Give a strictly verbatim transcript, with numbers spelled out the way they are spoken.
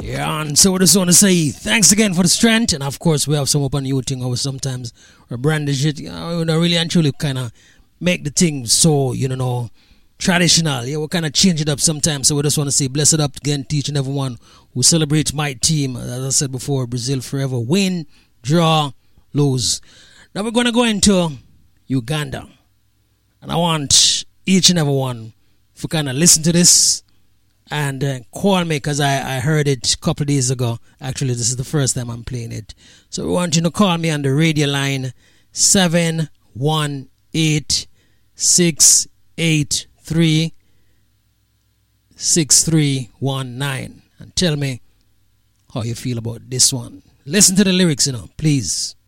Yeah, and so I just want to say thanks again for the strength, and of course we have some up on you thing, or sometimes or brandish it, you know, really and truly kind of make the thing so, you know, traditional. Yeah, we kind of change it up sometimes. So we just want to say blessed up again to each and everyone who celebrates my team. As I said before, Brazil forever. Win, draw, lose. Now we're going to go into Uganda. And I want each and everyone to kind of listen to this and uh, call me, because I, I heard it a couple of days ago. Actually, this is the first time I'm playing it. So we want you to call me on the radio line seven one eight, six eight three, six three one nine and tell me how you feel about this one. Listen to the lyrics, you know, please.